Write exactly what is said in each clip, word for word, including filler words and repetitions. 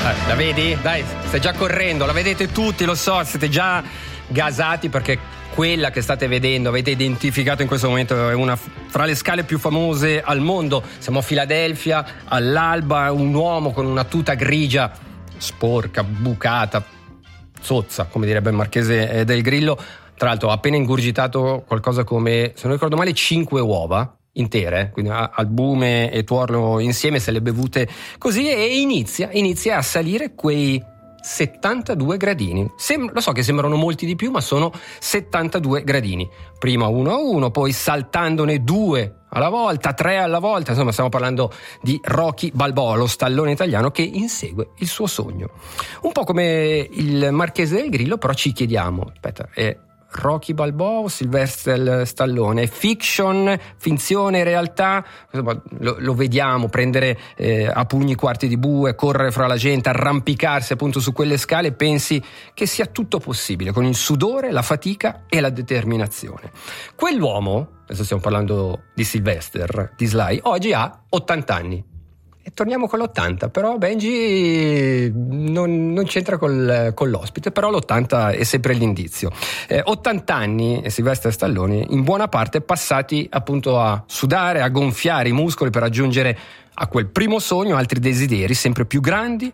Eh, la vedi? Dai, stai già correndo, la vedete tutti, lo so, siete già gasati perché quella che state vedendo, avete identificato in questo momento, è una fra le scale più famose al mondo. Siamo a Filadelfia, all'alba, un uomo con una tuta grigia, sporca, bucata, zozza, come direbbe il marchese del Grillo. Tra l'altro ha appena ingurgitato qualcosa come, se non ricordo male, cinque uova intere, quindi albume e tuorlo insieme, se le bevute così, e inizia, inizia a salire quei settantadue gradini. Sem- lo so che sembrano molti di più, ma sono settantadue gradini. Prima uno a uno, poi saltandone due alla volta, tre alla volta. Insomma, stiamo parlando di Rocky Balboa, lo stallone italiano che insegue il suo sogno. Un po' come il marchese del Grillo, però ci chiediamo, aspetta, è Rocky Balboa o Sylvester Stallone? Fiction, finzione, realtà? Lo, lo vediamo prendere eh, a pugni quarti di bue, correre fra la gente, arrampicarsi appunto su quelle scale, e pensi che sia tutto possibile con il sudore, la fatica e la determinazione. Quell'uomo, adesso stiamo parlando di Sylvester, di Sly, oggi ha ottanta anni. E torniamo con l'ottanta, però Benji non, non c'entra col, con l'ospite, però l'ottanta è sempre l'indizio. Eh, ottanta anni, Sylvester Stallone, in buona parte passati appunto a sudare, a gonfiare i muscoli per raggiungere a quel primo sogno altri desideri sempre più grandi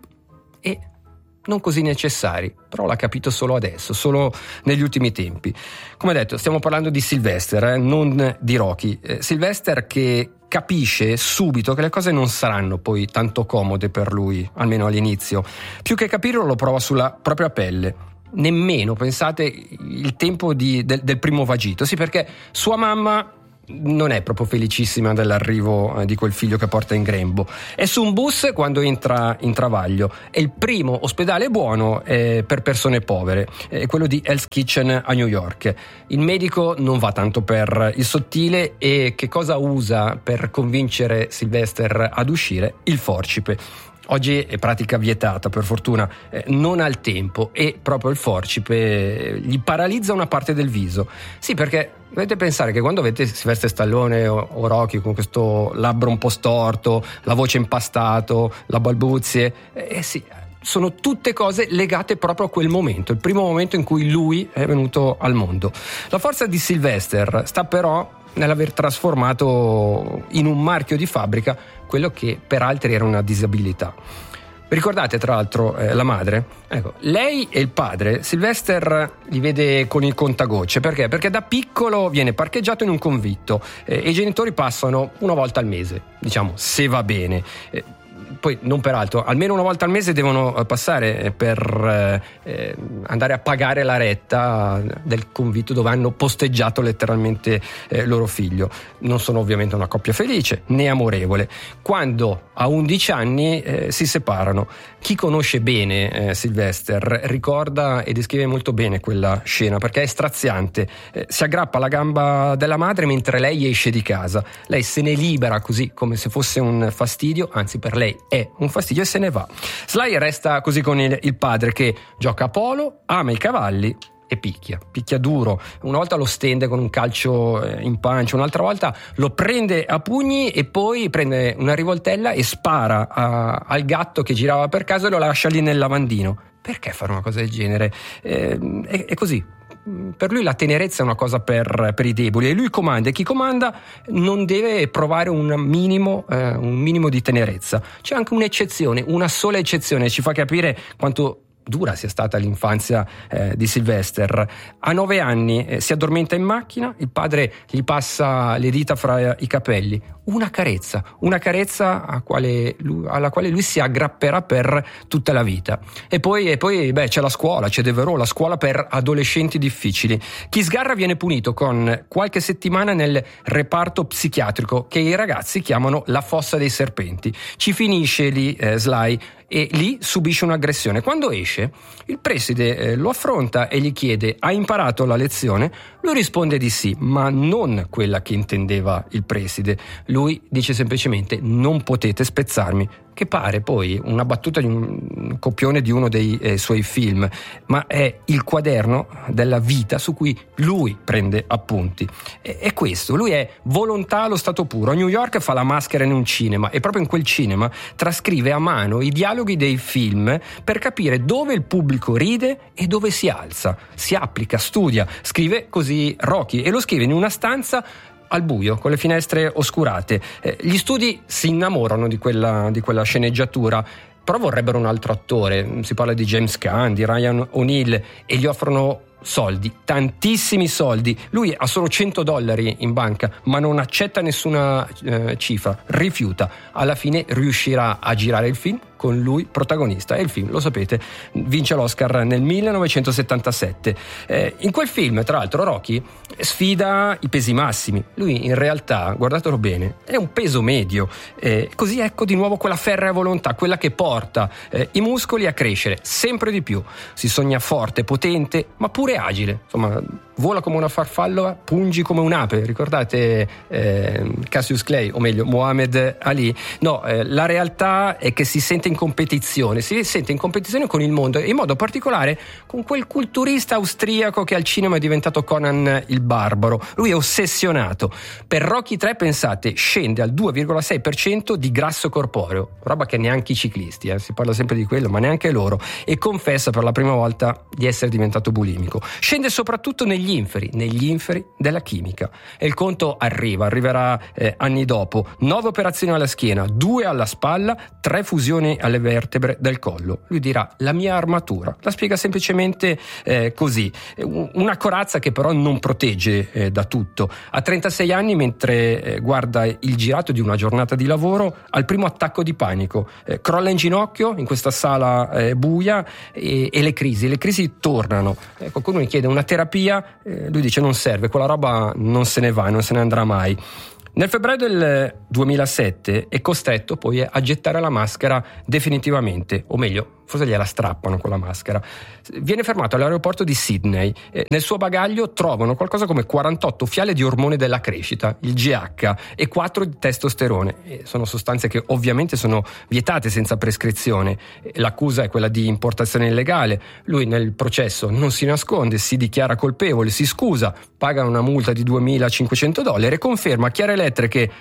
e non così necessari, però l'ha capito solo adesso, solo negli ultimi tempi. Come detto, stiamo parlando di Sylvester, eh, non di Rocky. Eh, Sylvester che capisce subito che le cose non saranno poi tanto comode per lui, almeno all'inizio. Più che capirlo, lo prova sulla propria pelle. Nemmeno, pensate, il tempo di, del, del primo vagito. Sì, perché sua mamma non è proprio felicissima dell'arrivo di quel figlio che porta in grembo. È su un bus quando entra in travaglio. È il primo ospedale buono eh, per persone povere, è quello di Hell's Kitchen a New York. Il medico non va tanto per il sottile, e che cosa usa per convincere Sylvester ad uscire? Il forcipe. Oggi è pratica vietata, per fortuna, eh, non ha il tempo, e proprio il forcipe eh, gli paralizza una parte del viso. Sì, perché dovete pensare che quando avete Sylvester Stallone o, o Rocky con questo labbro un po' storto, la voce impastato, la balbuzie, eh sì, sono tutte cose legate proprio a quel momento, il primo momento in cui lui è venuto al mondo. La forza di Sylvester sta però nell'aver trasformato in un marchio di fabbrica quello che per altri era una disabilità. Ricordate tra l'altro eh, la madre? Ecco, lei e il padre, Sylvester li vede con il contagocce. Perché? Perché da piccolo viene parcheggiato in un convitto eh, e i genitori passano una volta al mese, diciamo, se va bene. Eh, poi non peraltro, almeno una volta al mese devono passare per eh, andare a pagare la retta del convitto dove hanno posteggiato letteralmente eh, loro figlio. Non sono ovviamente una coppia felice né amorevole. Quando a undici anni eh, si separano. Chi conosce bene eh, Sylvester ricorda e descrive molto bene quella scena, perché è straziante. Eh, si aggrappa alla gamba della madre mentre lei esce di casa. Lei se ne libera così come se fosse un fastidio, anzi per lei è un fastidio, e se ne va. Sly resta così con il, il padre che gioca a polo, ama i cavalli e picchia, picchia duro. Una volta lo stende con un calcio in pancia, un'altra volta lo prende a pugni e poi prende una rivoltella e spara a, al gatto che girava per casa e lo lascia lì nel lavandino. Perché fare una cosa del genere? Eh, è, è così. Per lui la tenerezza è una cosa per, per i deboli, e lui comanda, e chi comanda non deve provare un minimo, eh, un minimo di tenerezza. C'è anche un'eccezione, una sola eccezione, ci fa capire quanto dura sia stata l'infanzia eh, di Sylvester. A nove anni eh, si addormenta in macchina, il padre gli passa le dita fra i capelli. Una carezza, una carezza a quale lui, alla quale lui si aggrapperà per tutta la vita. E poi, e poi beh, c'è la scuola, c'è Devereux, la scuola per adolescenti difficili. Chi sgarra viene punito con qualche settimana nel reparto psichiatrico che i ragazzi chiamano la fossa dei serpenti. Ci finisce lì eh, Sly, e lì subisce un'aggressione. Quando esce, il preside eh, lo affronta e gli chiede: hai imparato la lezione? Lui risponde di sì, ma non quella che intendeva il preside. Lui dice semplicemente: non potete spezzarmi, che pare poi una battuta di un copione di uno dei eh, suoi film, ma è il quaderno della vita su cui lui prende appunti. E, è questo, lui è volontà allo stato puro. A New York fa la maschera in un cinema e proprio in quel cinema trascrive a mano i dialoghi dei film per capire dove il pubblico ride e dove si alza, si applica, studia, scrive così Rocky, e lo scrive in una stanza al buio, con le finestre oscurate. Eh, gli studi si innamorano di quella, di quella sceneggiatura, però vorrebbero un altro attore. Si parla di James Caan, di Ryan O'Neal, e gli offrono soldi, tantissimi soldi. Lui ha solo cento dollari in banca, ma non accetta nessuna eh, cifra, rifiuta. Alla fine riuscirà a girare il film con lui protagonista, e il film, lo sapete, vince l'Oscar nel millenovecentosettantasette. Eh, in quel film, tra l'altro, Rocky sfida i pesi massimi. Lui in realtà, guardatelo bene, è un peso medio, eh, così ecco di nuovo quella ferrea volontà, quella che porta eh, i muscoli a crescere sempre di più. Si sogna forte, potente, ma pure agile, insomma vola come una farfalla, pungi come un'ape. Ricordate eh, Cassius Clay, o meglio Muhammad Ali? No, eh, la realtà è che si sente in competizione, si sente in competizione con il mondo, e in modo particolare con quel culturista austriaco che al cinema è diventato Conan il Barbaro. Lui è ossessionato. Per Rocky tre, pensate, scende al due virgola sei per cento di grasso corporeo, roba che neanche i ciclisti, eh, si parla sempre di quello, ma neanche loro, e confessa per la prima volta di essere diventato bulimico. Scende soprattutto negli inferi, negli inferi della chimica, e il conto arriva, arriverà eh, anni dopo. Nove operazioni alla schiena, due alla spalla, tre fusioni alle vertebre del collo. Lui dirà: la mia armatura. La spiega semplicemente eh, così. Una corazza che però non protegge eh, da tutto. A trentasei anni, mentre eh, guarda il girato di una giornata di lavoro, ha il primo attacco di panico, eh, crolla in ginocchio in questa sala eh, buia, e, e le crisi le crisi tornano. Eh, qualcuno gli chiede una terapia, eh, lui dice non serve, quella roba non se ne va, non se ne andrà mai. Nel febbraio del duemilasette è costretto poi a gettare la maschera definitivamente, o meglio, forse gliela strappano con la maschera. Viene fermato all'aeroporto di Sydney. Eh, nel suo bagaglio trovano qualcosa come quarantotto fiale di ormone della crescita, il G H, e quattro di testosterone. Eh, sono sostanze che ovviamente sono vietate senza prescrizione. Eh, l'accusa è quella di importazione illegale. Lui nel processo non si nasconde, si dichiara colpevole, si scusa, paga una multa di duemilacinquecento dollari e conferma a chiare lettere che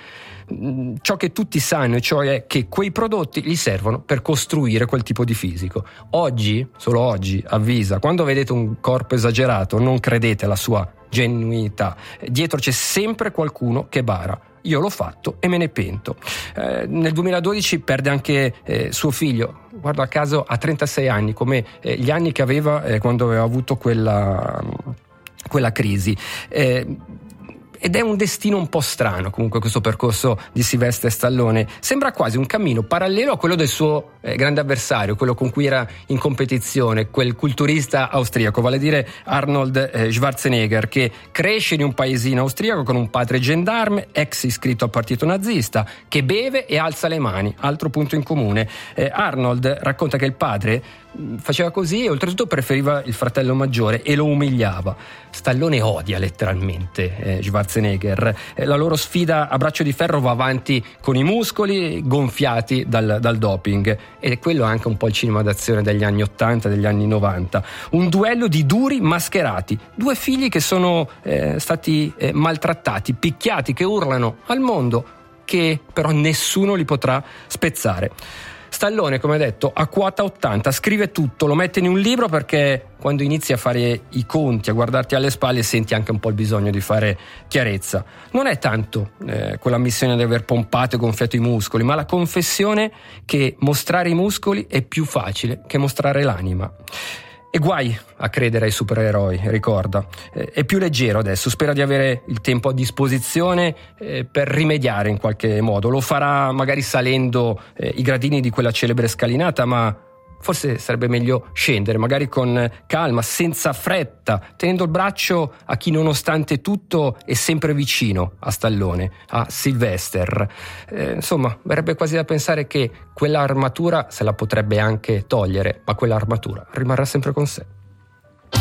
ciò che tutti sanno, cioè che quei prodotti gli servono per costruire quel tipo di fisico. Oggi, solo oggi, avvisa: quando vedete un corpo esagerato non credete alla sua genuinità, dietro c'è sempre qualcuno che bara. Io l'ho fatto e me ne pento. Eh, nel duemiladodici perde anche eh, suo figlio, guarda caso a trentasei anni, come eh, gli anni che aveva eh, quando aveva avuto quella, quella crisi. Eh, Ed è un destino un po' strano comunque questo percorso di Sylvester Stallone. Sembra quasi un cammino parallelo a quello del suo eh, grande avversario, quello con cui era in competizione, quel culturista austriaco, vale a dire Arnold eh, Schwarzenegger, che cresce in un paesino austriaco con un padre gendarme, ex iscritto al partito nazista, che beve e alza le mani, altro punto in comune. Eh, Arnold racconta che il padre faceva così e oltretutto preferiva il fratello maggiore e lo umiliava. Stallone odia letteralmente eh, Schwarzenegger. Eh, la loro sfida a braccio di ferro va avanti con i muscoli gonfiati dal, dal doping, e quello è anche un po' il cinema d'azione degli anni ottanta, degli anni novanta. Un duello di duri mascherati, due figli che sono eh, stati eh, maltrattati, picchiati, che urlano al mondo, che però nessuno li potrà spezzare. Stallone, come detto, a quota ottanta, scrive tutto, lo mette in un libro, perché quando inizi a fare i conti, a guardarti alle spalle, senti anche un po' il bisogno di fare chiarezza. Non è tanto eh, quell'ammissione di aver pompato e gonfiato i muscoli, ma la confessione che mostrare i muscoli è più facile che mostrare l'anima. E guai a credere ai supereroi, ricorda. Eh, è più leggero adesso, spera di avere il tempo a disposizione eh, per rimediare in qualche modo. Lo farà magari salendo eh, i gradini di quella celebre scalinata, ma forse sarebbe meglio scendere, magari con calma, senza fretta, tenendo il braccio a chi nonostante tutto è sempre vicino a Stallone, a Sylvester. Eh, insomma, verrebbe quasi da pensare che quell'armatura se la potrebbe anche togliere, ma quell'armatura rimarrà sempre con sé.